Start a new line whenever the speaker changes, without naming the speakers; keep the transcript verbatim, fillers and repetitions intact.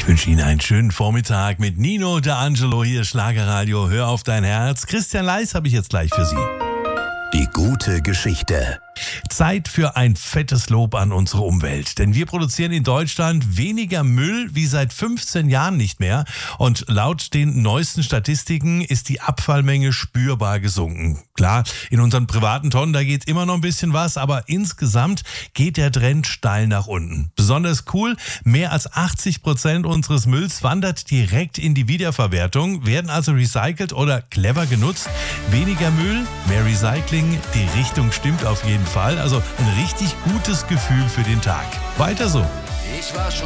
Ich wünsche Ihnen einen schönen Vormittag mit Nino D'Angelo hier, Schlagerradio. Hör auf dein Herz. Christian Leis habe ich jetzt gleich für Sie.
Die gute Geschichte.
Zeit für ein fettes Lob an unsere Umwelt. Denn wir produzieren in Deutschland weniger Müll wie seit fünfzehn Jahren nicht mehr. Und laut den neuesten Statistiken ist die Abfallmenge spürbar gesunken. Klar, in unseren privaten Tonnen, da geht immer noch ein bisschen was, aber insgesamt geht der Trend steil nach unten. Besonders cool, mehr als achtzig Prozent unseres Mülls wandert direkt in die Wiederverwertung, werden also recycelt oder clever genutzt. Weniger Müll, mehr Recycling, die Richtung stimmt auf jeden Fall. Also ein richtig gutes Gefühl für den Tag. Weiter so.
Ich war schon